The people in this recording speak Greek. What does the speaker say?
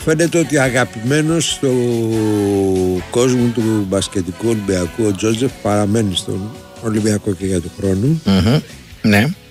Φαίνεται ότι αγαπημένος στο κόσμο του μπασκετικού Ολυμπιακού ο Τζόζεφ παραμένει στον Ολυμπιακό και για του χρόνου. Ναι.